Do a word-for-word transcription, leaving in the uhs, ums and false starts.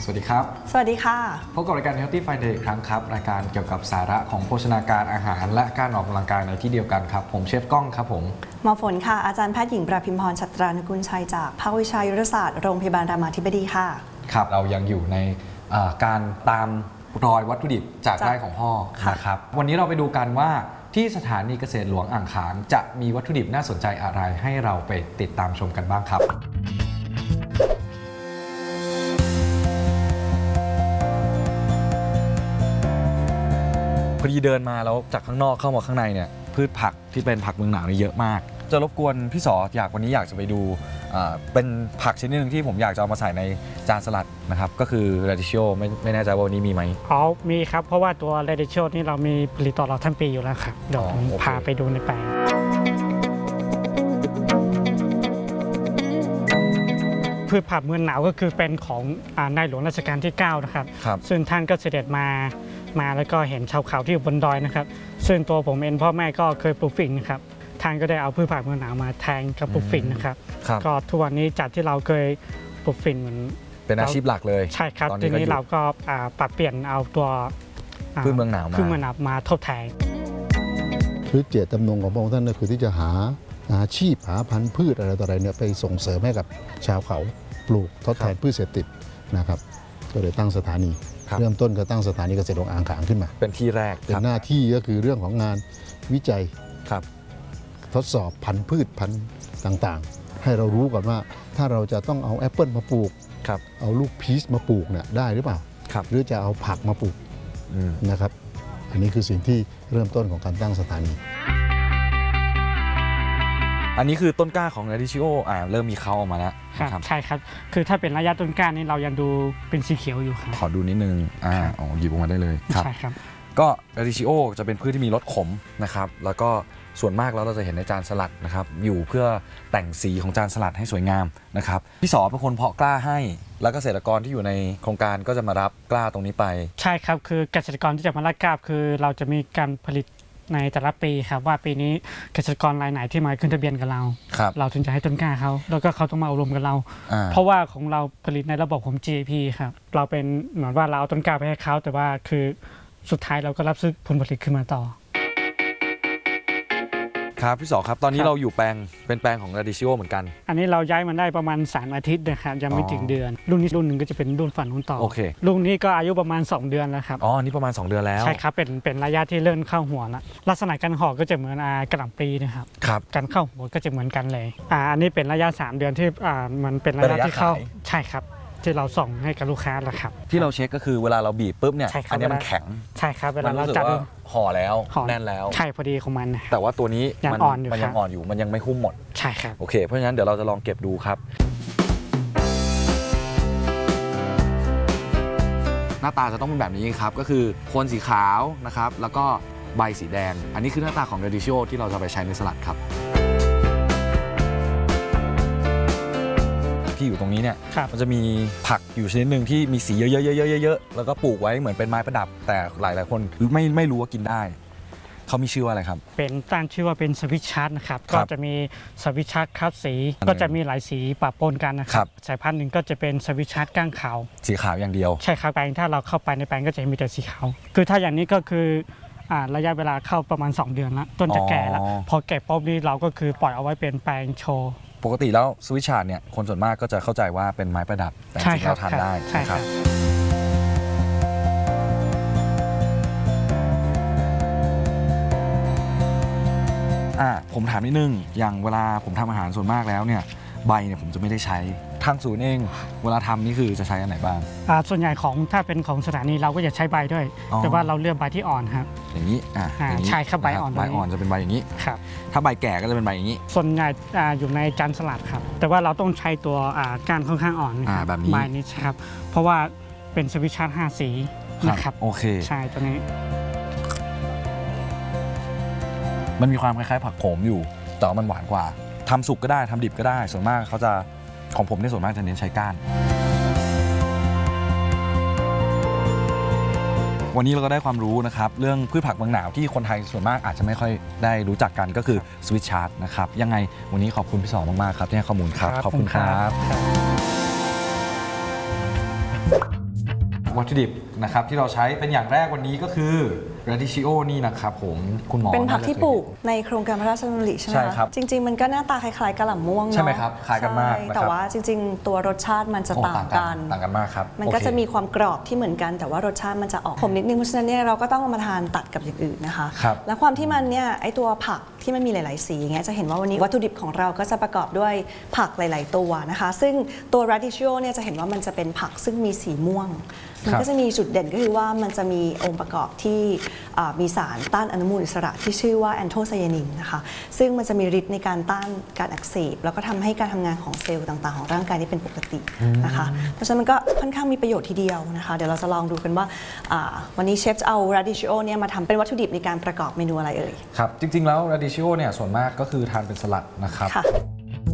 สวัสดีครับสวัสดีค่ะพบกับรายการ Healthy Friday อีกครั้งครับรายการเกี่ยวกับสาระของโภชนาการอาหารและการออกกำลังกายในที่เดียวกันครับผมเชฟก้องครับผมหมอฝนค่ะอาจารย์แพทย์หญิงประพิมพรชัตรานุกูลชัยจากภาควิชายุรศาสตร์โรงพยาบาลรามาธิบดีค่ะครับเรายังอยู่ในการตามรอยวัตถุดิบจากไร่ของพ่อนะครับวันนี้เราไปดูกันว่าที่สถานีเกษตรหลวงอ่างขางจะมีวัตถุดิบน่าสนใจอะไรให้เราไปติดตามชมกันบ้างครับพอดีเดินมาแล้วจากข้างนอกเข้ามาข้างในเนี่ยพืชผักที่เป็นผักเมืองหนาวนี่เยอะมากจะรบกวนพี่สออยากวันนี้อยากจะไปดูเป็นผักชนิดหนึ่งที่ผมอยากจะเอามาใส่ในจานสลัดนะครับก็คือ radicchio ไม่ไม่แน่ใจว่าวันนี้มีไหมอ๋อมีครับเพราะว่าตัว radicchio นี่เรามีผลิตต่อเราทั้งปีอยู่แล้วครับเดี๋ยวผมพาไปดูในแปลงพืชผักเมืองหนาวก็คือเป็นของในหลวงรัชกาลที่เก้านะครับซึ่งท่านก็เสด็จมามาแล้วก็เห็นชาวเขาที่อยู่บนดอยนะครับซึ่งตัวผมเองพ่อแม่ก็เคยปลูกฝิ่นนะครับท่านก็ได้เอาพืชผักเมืองหนาวมาแทนกับปลูกฝิ่นนะครับก็ทุกวันนี้จากที่เราเคยปลูกฝิ่นเหมือนเป็นอาชีพหลักเลยใช่ครับทีนี้เราก็ปรับเปลี่ยนเอาตัวพืชเมืองหนาวมาพืชเมืองหนาวมาทดแทนคือเจตจำนงของพระองค์ท่านก็คือที่จะหาอาชีพหาพันธุ์พืชอะไรต่ออะไรเนี่ยไปส่งเสริมให้กับชาวเขาปลูกทดแทนพืชเศรษฐกิจนะครับก็เลยตั้งสถานีเริ่มต้นก็ตั้งสถานีเกษตรหลวงอ่างขางขึ้นมาเป็นที่แรกเป็นหน้าที่ก็คือเรื่องของงานวิจัยครับทดสอบพันธุ์พืชพันธุ์ต่างๆให้เรารู้ก่อนว่าถ้าเราจะต้องเอาแอปเปิลมาปลูกเอาลูกพีชมาปลูกเนี่ยได้หรือเปล่าหรือจะเอาผักมาปลูกนะครับอันนี้คือสิ่งที่เริ่มต้นของการตั้งสถานีอันนี้คือต้นกล้าของ radicchio อ่าเริ่มมีเขาออกมาแล้วครับใช่ครับคือถ้าเป็นระยะต้นกล้านี่เรายังดูเป็นสีเขียวอยู่ครับขอดูนิดนึงอ่าอ๋อหยิบออกมาได้เลยครับใช่ครับก็ radicchio จะเป็นพืชที่มีรสขมนะครับแล้วก็ส่วนมากแล้วเราจะเห็นในจานสลัดนะครับอยู่เพื่อแต่งสีของจานสลัดให้สวยงามนะครับพี่สอเป็นคนเพาะกล้าให้แล้วเกษตรกรที่อยู่ในโครงการก็จะมารับกล้าตรงนี้ไปใช่ครับคือเกษตรกรที่จะมารับกล้าคือเราจะมีการผลิตในแต่ละปีครับว่าปีนี้เกษตรกรรายไหนที่มาขึ้นทะเบียนกับเราเราถึงจะให้ต้นกล้าเขาแล้วก็เขาต้องมาอบรมกับเราเพราะว่าของเราผลิตในระบบของ จี เอ พี ครับเราเป็นเหมือนว่าเราเอาต้นกล้าไปให้เขาแต่ว่าคือสุดท้ายเราก็รับซื้อผลผลิตขึ้นมาต่อครับพี่สอครับตอนนี้เราอยู่แปลงเป็นแปลงของ radicchio เหมือนกันอันนี้เราย้ายมันได้ประมาณสามอาทิตย์นะครับยังไม่ถึงเดือนรุ่นนี้รุ่นหนึ่งก็จะเป็นรุ่นฝันรุ่นต่อโอเครุ่นนี้ก็อายุประมาณสองเดือนแล้วครับอ๋อนี่ประมาณสองเดือนแล้วใช่ครับเป็นเป็นระยะที่เริ่มเข้าหัวแล้วลักษณะการห่อก็จะเหมือนกระหล่ำปลีนะครับครับการเข้าหัวก็จะเหมือนกันเลยอ่าอันนี้เป็นระยะสามเดือนที่อ่ามันเป็นระยะที่เข้าใช่ครับที่เราส่งให้กับลูกค้าแหละครับที่เราเช็คก็คือเวลาเราบีบปุ๊บเนี่ยอันนี้มันแข็งใช่ครับเวลาเราจับห่อแล้วแน่นแล้วใช่พอดีของมันแต่ว่าตัวนี้ยังอ่อนอยู่มันยังอ่อนอยู่มันยังไม่หุ้มหมดใช่ครับโอเคเพราะฉะนั้นเดี๋ยวเราจะลองเก็บดูครับหน้าตาจะต้องเป็นแบบนี้ครับก็คือโคนสีขาวนะครับแล้วก็ใบสีแดงอันนี้คือหน้าตาของ radicchio ที่เราจะไปใช้ในสลัดครับที่อยู่ตรงนี้เนี่ยมันจะมีผักอยู่ชนิดหนึ่งที่มีสีเยอะๆๆๆแล้วก็ปลูกไว้เหมือนเป็นไม้ประดับแต่หลายๆคนไม่ไม่รู้ว่ากินได้เขามีชื่อว่าอะไรครับเป็นตั้งชื่อว่าเป็นสวิตชัสนะครับก็จะมีสวิตชัสครับสีก็จะมีหลายสีปะปนกันนะครับสายพันธุ์หนึ่งก็จะเป็นสวิตชัสก้างขาวสีขาวอย่างเดียวใช่ครับแปลงถ้าเราเข้าไปในแปลงก็จะมีแต่สีขาวคือถ้าอย่างนี้ก็คือระยะเวลาเข้าประมาณสองเดือนแล้วต้นจะแก่แล้วพอแก่ปุ๊บนี่เราก็คือปล่อยเอาไว้เป็นแปลงโชว์ปกติแล้วสวิตชาร์ดเนี่ยคนส่วนมากก็จะเข้าใจว่าเป็นไม้ประดับแต่จริงๆเราทานได้นะครับอ่าผมถามนิดนึงอย่างเวลาผมทำอาหารส่วนมากแล้วเนี่ยใบเนี่ยผมจะไม่ได้ใช้ทางศูนย์เองเวลาทำนี่คือจะใช้อันไหนบ้างอ่าส่วนใหญ่ของถ้าเป็นของสถานีเราก็จะใช้ใบด้วยแต่ว่าเราเลือกใบที่อ่อนครับอย่างนี้อ่าใช่ครับใบอ่อนใบอ่อนจะเป็นใบอย่างนี้ครับถ้าใบแก่ก็จะเป็นใบอย่างนี้ส่วนใหญ่อยู่ในจานสลัดครับแต่ว่าเราต้องใช้ตัวก้านค่อนข้างอ่อนนะครับแบบนี้ใบนี้ครับเพราะว่าเป็นสวิตชัสห้าสีนะครับโอเคใช่ตัวนี้มันมีความคล้ายๆผักโขมอยู่แต่มันหวานกว่าทำสุกก็ได้ทำดิบก็ได้ส่วนมากเขาจะของผมในส่วนมากจะเน้นใช้ก้านวันนี้เราก็ได้ความรู้นะครับเรื่องพืชผักเมืองหนาวที่คนไทยส่วนมากอาจจะไม่ค่อยได้รู้จักกันก็คือสวิตชัสนะครับยังไงวันนี้ขอบคุณพี่สอมากๆครับที่ให้ข้อมูลครับขอบคุณครับวัตถุดิบนะครับที่เราใช้เป็นอย่างแรกวันนี้ก็คือ radicchio นี่นะครับผมคุณหมอเป็นผักที่ปลูกในโครงการพระราชดำริใช่ไหมใช่ครับจริงๆมันก็หน้าตาคล้ายๆกะหล่ำม่วงเนาะใช่ไหมครับคล้ายกันมากนะครับแต่ว่าจริงๆ ตัวรสชาติมันจะต่างกันต่างกันมากครับมันก็จะมีความกรอบที่เหมือนกันแต่ว่ารสชาติมันจะออกขมนิดนึงเพราะฉะนั้นเนี่ยเราก็ต้องเอามาทานตัดกับอย่างอื่นนะคะและความที่มันเนี่ยไอตัวผักที่มันมีหลายๆสีอย่างเงี้ยจะเห็นว่าวันนี้วัตถุดิบของเราก็จะประกอบด้วยผักหลายๆตัวนะคะซึ่งตัว radicchio เนี่ยจะเห็นว่ามันจะเป็นผักซึ่งมีสีม่วงมันก็จะมีจุดเด่นก็คือว่ามันจะมีองค์ประกอบที่มีสารต้านอนุมูลอิสระที่ชื่อว่าแอนโทไซยานินนะคะซึ่งมันจะมีฤทธิ์ในการต้านการอักเสบแล้วก็ทำให้การทำงานของเซลล์ต่างๆของร่างกายนี่เป็นปกตินะคะเพราะฉะนั้นมันก็ค่อนข้างมีประโยชน์ทีเดียวนะคะเดี๋ยวเราจะลองดูกันว่าวันนี้เชฟจะเอา radicchio เนี่ยมาทำเป็นวัตถุดิบในการประกอบเมนูอะไรเอ่ยครับจริงๆแล้ว radicchio เนี่ยส่วนมากก็คือทานเป็นสลัดนะครับ